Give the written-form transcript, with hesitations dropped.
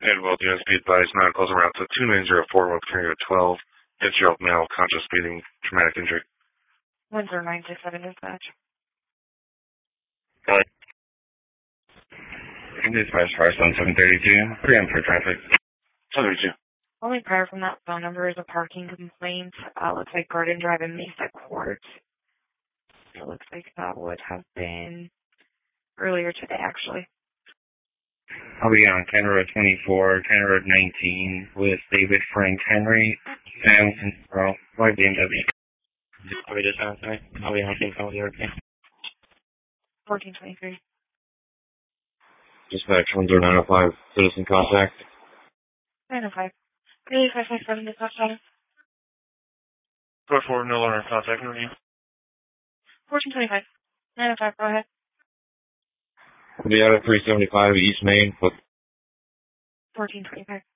And well, the speed advised 9 calls around to 2904 with carrying a 12. Hit male, conscious speeding, traumatic injury. 10967 dispatch. Got it. Dispatch first on 732. 3M for traffic. 732. Only prior from that phone number is a parking complaint. Looks like Garden Drive and Mesa Court. It looks like that would have been earlier today, actually. I'll be on County Road 24, County Road 19 with David Frank Henry, Samson Earl, White BMW. I'll be just on tonight. I'll be on King County, okay? 1423. Dispatch 10905, citizen contact. 905. 3557 dispatch center. 44, no longer contact review. 1425. 905, go ahead. We'll be out at 375 East Main with 1425.